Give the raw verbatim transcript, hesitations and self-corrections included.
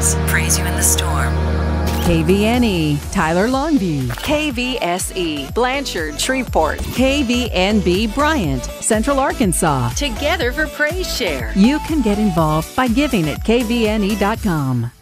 Clouds, praise you in the storm. K V N E, Tyler Longview. K V S E, Blanchard, Shreveport. K V N B, Bryant, Central Arkansas. Together for Praise Share. You can get involved by giving at K V N E dot com.